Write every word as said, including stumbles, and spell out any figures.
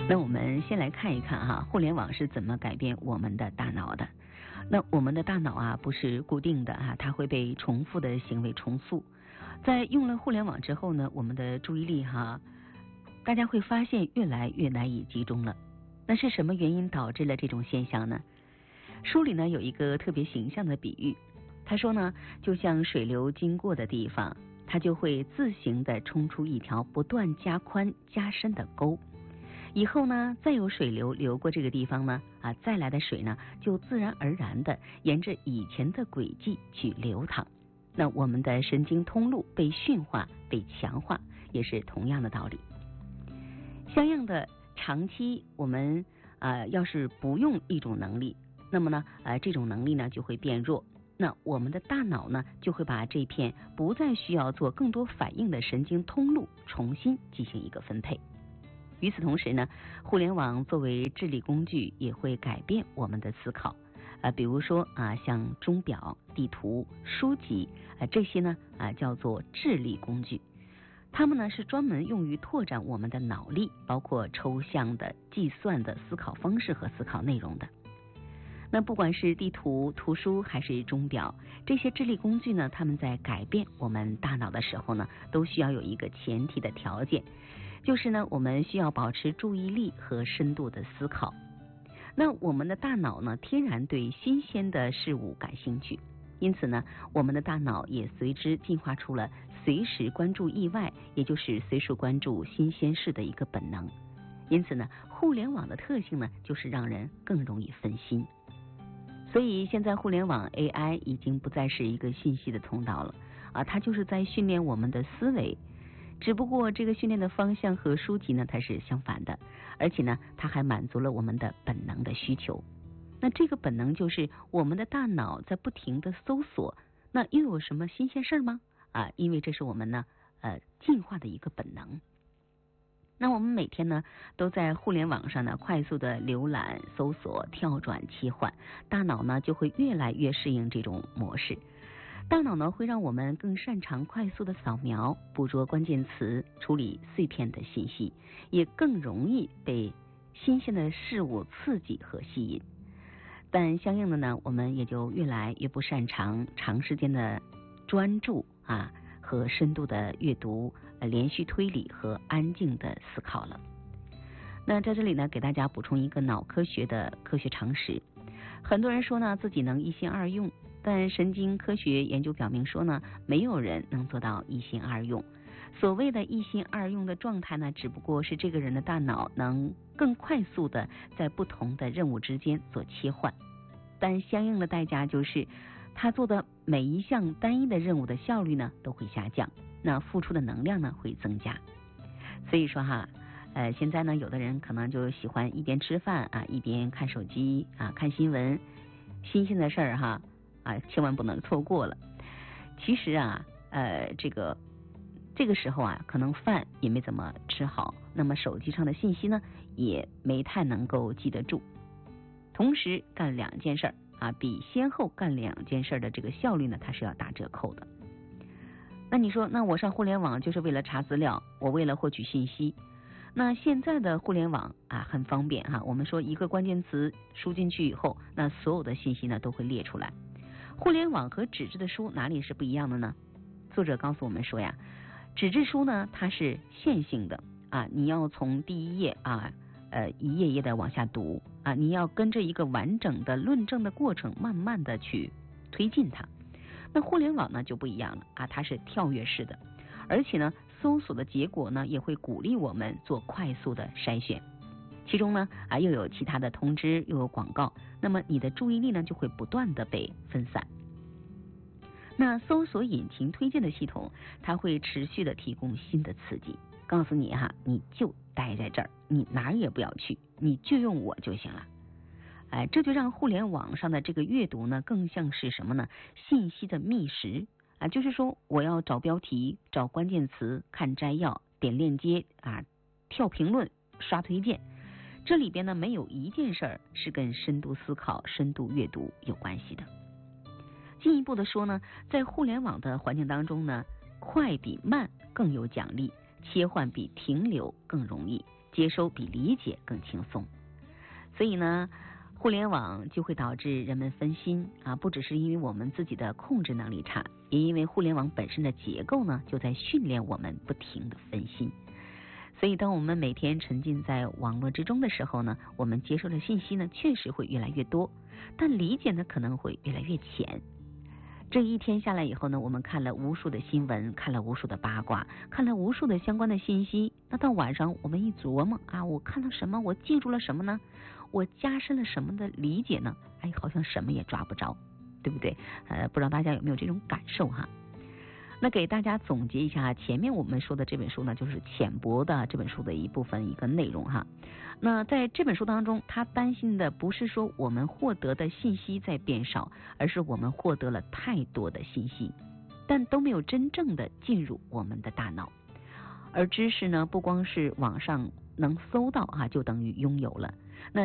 那我们先来看一看哈，互联网是怎么改变我们的大脑的。那我们的大脑啊不是固定的啊，它会被重复的行为重塑。在用了互联网之后呢，我们的注意力哈，大家会发现越来越难以集中了。那是什么原因导致了这种现象呢？书里呢有一个特别形象的比喻，他说呢，就像水流经过的地方，它就会自行的冲出一条不断加宽加深的沟。以后呢，再有水流流过这个地方呢，啊，再来的水呢，就自然而然的沿着以前的轨迹去流淌。那我们的神经通路被驯化、被强化，也是同样的道理。相应的，长期我们呃要是不用一种能力，那么呢，呃这种能力呢就会变弱。那我们的大脑呢，就会把这片不再需要做更多反应的神经通路重新进行一个分配。与此同时呢，互联网作为智力工具也会改变我们的思考。呃，比如说啊，像钟表、地图、书籍，呃，这些呢啊叫做智力工具。它们呢是专门用于拓展我们的脑力，包括抽象的、计算的思考方式和思考内容的。那不管是地图、图书还是钟表，这些智力工具呢，它们在改变我们大脑的时候呢，都需要有一个前提的条件，就是呢，我们需要保持注意力和深度的思考。那我们的大脑呢，天然对新鲜的事物感兴趣，因此呢，我们的大脑也随之进化出了随时关注意外，也就是随时关注新鲜事的一个本能。因此呢，互联网的特性呢，就是让人更容易分心。所以现在互联网 A I 已经不再是一个信息的通道了啊，它就是在训练我们的思维。只不过这个训练的方向和书籍呢，它是相反的，而且呢，它还满足了我们的本能的需求。那这个本能就是我们的大脑在不停的搜索，那又有什么新鲜事吗？啊，因为这是我们呢呃进化的一个本能。那我们每天呢都在互联网上呢快速的浏览、搜索、跳转、切换，大脑呢就会越来越适应这种模式。大脑呢会让我们更擅长快速的扫描、捕捉关键词、处理碎片的信息，也更容易被新鲜的事物刺激和吸引。但相应的呢，我们也就越来越不擅长长时间的专注啊和深度的阅读、连续推理和安静的思考了。那在这里呢，给大家补充一个脑科学的科学常识。很多人说呢自己能一心二用，但神经科学研究表明说呢，没有人能做到一心二用。所谓的一心二用的状态呢，只不过是这个人的大脑能更快速的在不同的任务之间做切换，但相应的代价就是他做的每一项单一的任务的效率呢都会下降，那付出的能量呢会增加。所以说哈，呃，现在呢有的人可能就喜欢一边吃饭啊一边看手机啊看新闻，新鲜的事儿哈啊千万不能错过了。其实啊呃这个这个时候啊可能饭也没怎么吃好，那么手机上的信息呢也没太能够记得住，同时干两件事儿啊，比先后干两件事的这个效率呢，它是要打折扣的。那你说，那我上互联网就是为了查资料，我为了获取信息。那现在的互联网啊很方便哈，我们说一个关键词输进去以后，那所有的信息呢都会列出来。互联网和纸质的书哪里是不一样的呢？作者告诉我们说呀，纸质书呢它是线性的啊，你要从第一页啊呃一页页的往下读啊，你要跟着一个完整的论证的过程，慢慢的去推进它。那互联网呢就不一样了啊，它是跳跃式的，而且呢搜索的结果呢也会鼓励我们做快速的筛选，其中呢啊又有其他的通知，又有广告，那么你的注意力呢就会不断的被分散。那搜索引擎推荐的系统，它会持续的提供新的刺激，告诉你哈，你就待在这儿，你哪儿也不要去，你就用我就行了。哎，这就让互联网上的这个阅读呢，更像是什么呢？信息的觅食啊，就是说我要找标题、找关键词、看摘要、点链接啊、跳评论、刷推荐。这里边呢，没有一件事儿是跟深度思考、深度阅读有关系的。进一步的说呢，在互联网的环境当中呢，快比慢更有奖励，切换比停留更容易， 接收比理解更轻松。所以呢，互联网就会导致人们分心啊，不只是因为我们自己的控制能力差，也因为互联网本身的结构呢，就在训练我们不停的分心。所以当我们每天沉浸在网络之中的时候呢，我们接受的信息呢，确实会越来越多，但理解呢，可能会越来越浅。这一天下来以后呢，我们看了无数的新闻，看了无数的八卦，看了无数的相关的信息，那到晚上我们一琢磨啊，我看了什么，我记住了什么呢？我加深了什么的理解呢？哎，好像什么也抓不着，对不对？呃，不知道大家有没有这种感受哈？那给大家总结一下前面我们说的这本书呢，就是浅薄的这本书的一部分一个内容哈。那在这本书当中，他担心的不是说我们获得的信息在变少，而是我们获得了太多的信息，但都没有真正的进入我们的大脑。而知识呢，不光是网上能搜到啊，就等于拥有了。那